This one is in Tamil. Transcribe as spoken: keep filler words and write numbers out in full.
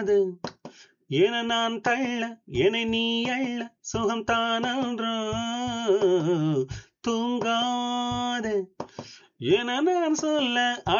அது என நான் தள்ள என நீ அள்ள சுகம் தானன்றோ தூங்காத என நான் சொல்ல